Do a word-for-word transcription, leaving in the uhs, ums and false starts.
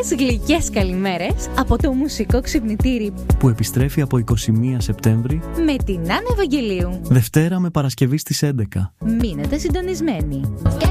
Χίλιες γλυκές καλημέρες από το μουσικό ξυπνητήρι που επιστρέφει από εικοστή πρώτη Σεπτέμβρη με την Άννα Ευαγγελίου. Δευτέρα με Παρασκευή στις έντεκα. Μείνετε συντονισμένοι.